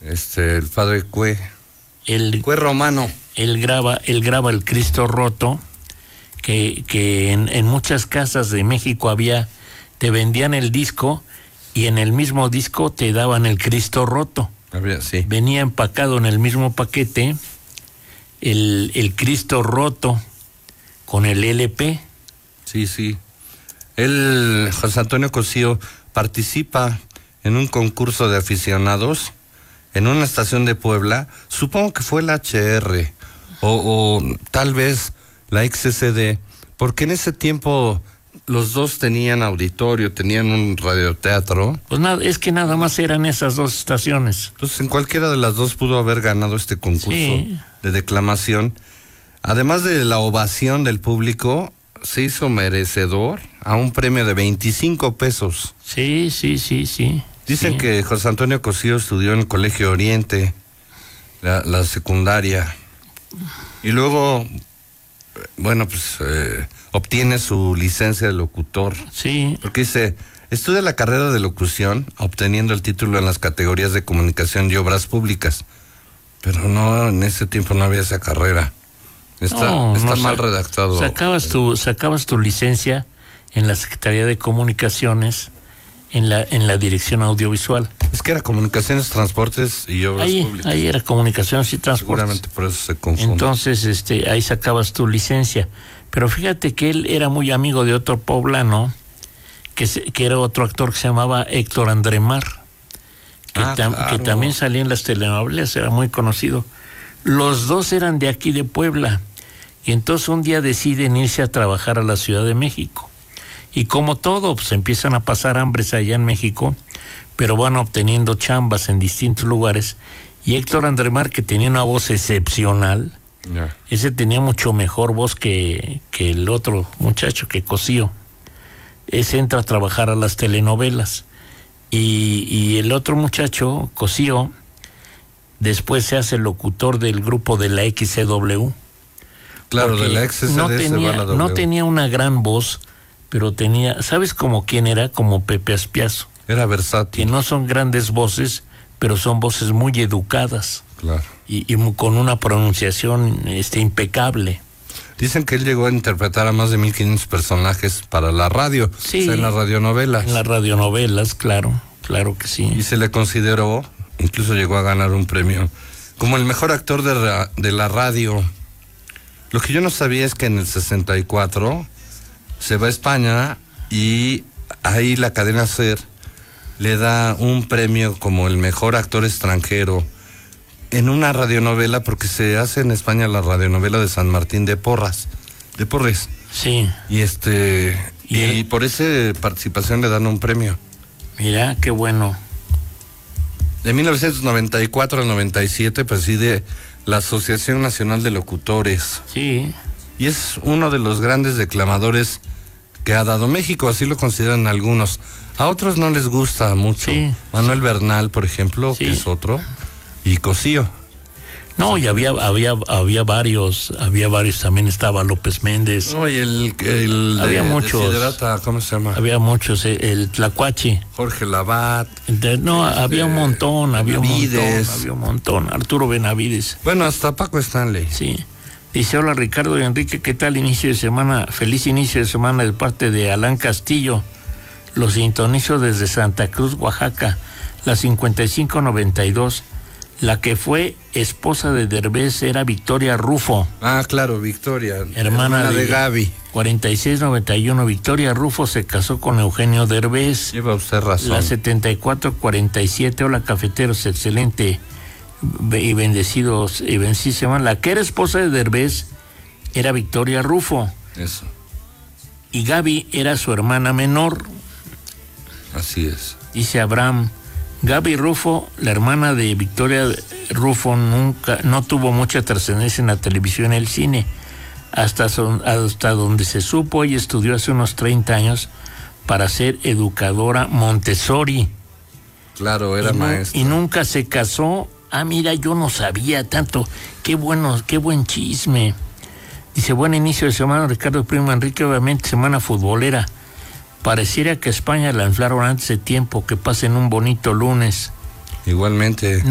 El padre Cue Romano. Él graba el Cristo Roto, que en muchas casas de México te vendían el disco y en el mismo disco te daban el Cristo Roto. Sí. Venía empacado en el mismo paquete el Cristo Roto con el LP. Sí. José Antonio Cosío, participa en un concurso de aficionados en una estación de Puebla. Supongo que fue la HR o tal vez la XCD, porque en ese tiempo los dos tenían auditorio, tenían un radioteatro. Pues es que nada más eran esas dos estaciones. Entonces en cualquiera de las dos pudo haber ganado este concurso de declamación. Además de la ovación del público, se hizo merecedor a un premio de 25 pesos. Sí. Dicen que José Antonio Cosío estudió en el Colegio Oriente, la secundaria, y luego, obtiene su licencia de locutor. Sí. Porque dice, estudia la carrera de locución, obteniendo el título en las categorías de comunicación y obras públicas. Pero no, en ese tiempo no había esa carrera. Está mal redactado. Sacabas tu licencia en la Secretaría de Comunicaciones, en la dirección audiovisual. Es que era Comunicaciones, Transportes y Obras Públicas. Ahí era Comunicaciones y Transportes. Seguramente por eso se confunde. Entonces, ahí sacabas tu licencia. Pero fíjate que él era muy amigo de otro poblano, que era otro actor que se llamaba Héctor Andremar, que también salía en las telenovelas, era muy conocido. Los dos eran de aquí de Puebla, y entonces un día deciden irse a trabajar a la Ciudad de México. Y como todo, pues empiezan a pasar hambres allá en México, pero van obteniendo chambas en distintos lugares. Y Héctor Andremar, que tenía una voz excepcional, ese tenía mucho mejor voz que el otro muchacho, que Cosío. Ese entra a trabajar a las telenovelas. Y el otro muchacho, Cosío, después se hace locutor del grupo de la XCW. Claro, de la XCD no tenía una gran voz, pero tenía, ¿sabes como quién era? Como Pepe Aspiazo. Era versátil. Que no son grandes voces, pero son voces muy educadas. Claro. Y con una pronunciación impecable. Dicen que él llegó a interpretar a más de 1,500 personajes para la radio. Sí. O sea, en las radionovelas. En las radionovelas, claro que sí. Y se le consideró, incluso llegó a ganar un premio, como el mejor actor de la radio. Lo que yo no sabía es que en el 64 se va a España y ahí la cadena SER le da un premio como el mejor actor extranjero en una radionovela, porque se hace en España la radionovela de San Martín de Porres. Sí. Y por esa participación le dan un premio. Mira, qué bueno. De 1994 al 97 preside la Asociación Nacional de Locutores. Sí. Y es uno de los grandes declamadores que ha dado México, así lo consideran algunos. A otros no les gusta mucho. Sí. Manuel Bernal, por ejemplo, que es otro, y Cosío. No, y había varios, también estaba López Méndez. No, y había muchos. ¿Cómo se llama? Había muchos, el Tlacuache. Jorge Lavat. Había un montón, había un montón. Arturo Benavides. Bueno, hasta Paco Stanley. Sí. Dice, hola Ricardo y Enrique, ¿qué tal inicio de semana? Feliz inicio de semana de parte de Alan Castillo. Los sintonizo desde Santa Cruz, Oaxaca, la 5592. La que fue esposa de Derbez era Victoria Rufo. Ah, claro, Victoria. Hermana de Gaby. 4691. Victoria Rufo se casó con Eugenio Derbez. Lleva usted razón. La 7447. Hola, cafeteros, excelente y bendecidos y bendecísima. La que era esposa de Derbez era Victoria Rufo. Eso. Y Gaby era su hermana menor. Así es. Dice Abraham. Gaby Rufo, la hermana de Victoria Rufo, no tuvo mucha trascendencia en la televisión y el cine. Hasta donde se supo, ella estudió hace unos 30 años para ser educadora Montessori. Claro, era maestra. Y nunca se casó. Ah, mira, yo no sabía tanto. Qué buen chisme. Dice, buen inicio de semana, Ricardo Primo Enrique, obviamente semana futbolera. Pareciera que España la inflaron antes de tiempo. Que pasen un bonito lunes. Igualmente.